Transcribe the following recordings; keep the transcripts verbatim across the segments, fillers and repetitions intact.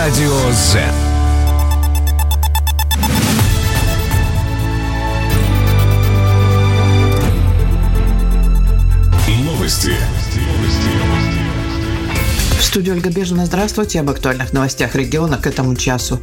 Радио Zen. Новости. В студии Ольга Бежина. Здравствуйте. Об актуальных новостях региона к этому часу.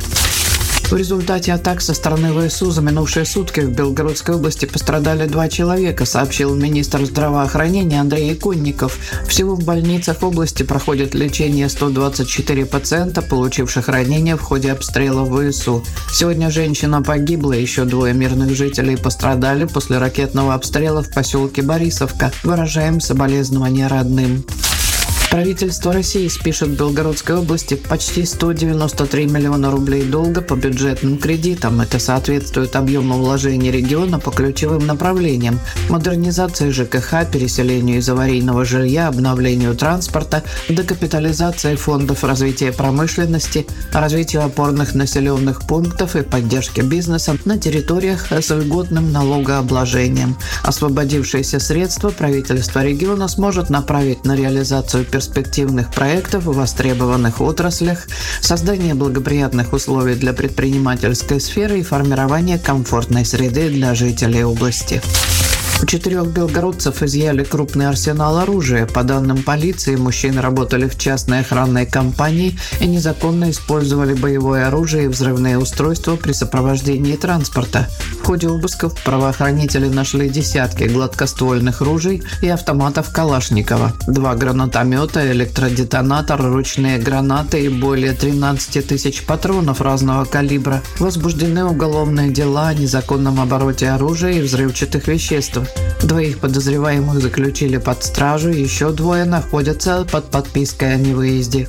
В результате атак со стороны ВСУ за минувшие сутки в Белгородской области пострадали два человека, сообщил министр здравоохранения Андрей Иконников. Всего в больницах области проходит лечение сто двадцать четыре пациента, получивших ранения в ходе обстрела ВСУ. Сегодня женщина погибла, еще двое мирных жителей пострадали после ракетного обстрела в поселке Борисовка. Выражаем соболезнования родным. Правительство России спишет Белгородской области почти сто девяносто три миллиона рублей долга по бюджетным кредитам. Это соответствует объему вложений региона по ключевым направлениям: модернизации ЖКХ, переселению из аварийного жилья, обновлению транспорта, докапитализации фондов развития промышленности, развитию опорных населенных пунктов и поддержке бизнеса на территориях с льготным налогообложением. Освободившиеся средства правительство региона сможет направить на реализацию перспективных проектов в востребованных отраслях, создание благоприятных условий для предпринимательской сферы и формирование комфортной среды для жителей области. У четырех белгородцев изъяли крупный арсенал оружия. По данным полиции, мужчины работали в частной охранной компании и незаконно использовали боевое оружие и взрывные устройства при сопровождении транспорта. В ходе обысков правоохранители нашли десятки гладкоствольных ружей и автоматов Калашникова, два гранатомета, электродетонатор, ручные гранаты и более тринадцать тысяч патронов разного калибра. Возбуждены уголовные дела о незаконном обороте оружия и взрывчатых веществ. Двоих подозреваемых заключили под стражу, еще двое находятся под подпиской о невыезде.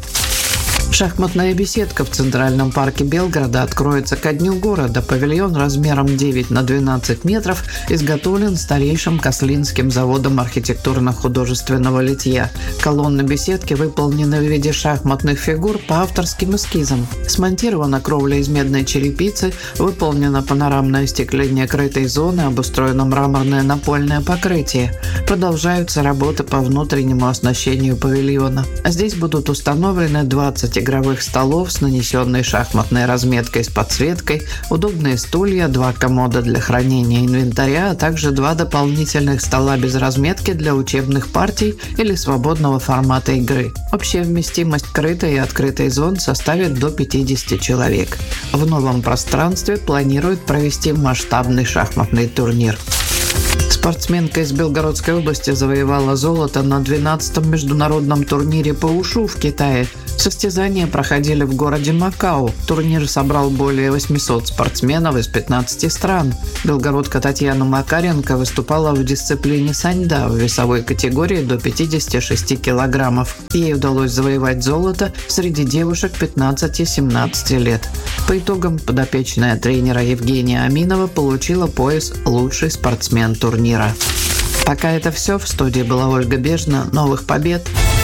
Шахматная беседка в Центральном парке Белгорода откроется ко дню города. Павильон размером девять на двенадцать метров изготовлен старейшим Кослинским заводом архитектурно-художественного литья. Колонны беседки выполнены в виде шахматных фигур по авторским эскизам. Смонтирована кровля из медной черепицы, выполнено панорамное остекление крытой зоны, обустроено мраморное напольное покрытие. Продолжаются работы по внутреннему оснащению павильона. Здесь будут установлены двадцать игровых столов с нанесенной шахматной разметкой с подсветкой, удобные стулья, два комода для хранения инвентаря, а также два дополнительных стола без разметки для учебных партий или свободного формата игры. Общая вместимость крытой и открытой зон составит до пятидесяти человек. В новом пространстве планируют провести масштабный шахматный турнир. Спортсменка из Белгородской области завоевала золото на двенадцатом международном турнире по ушу в Китае. Состязания проходили в городе Макао. Турнир собрал более восьмисот спортсменов из пятнадцати стран. Белгородка Татьяна Макаренко выступала в дисциплине саньда в весовой категории до пятидесяти шести килограммов. Ей удалось завоевать золото среди девушек пятнадцати-семнадцати лет. По итогам подопечная тренера Евгения Аминова получила пояс «Лучший спортсмен турнира». Пока это все. В студии была Ольга Бежина. Новых побед!